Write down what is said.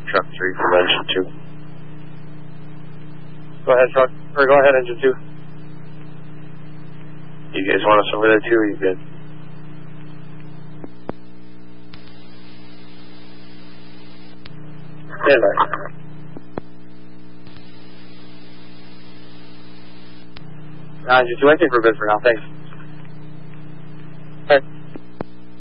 truck 3 from engine 2. Go ahead, truck, or go ahead, engine 2. You guys want us over there too, or you good? Stand by. Engine 2, I think we're good for now, thanks.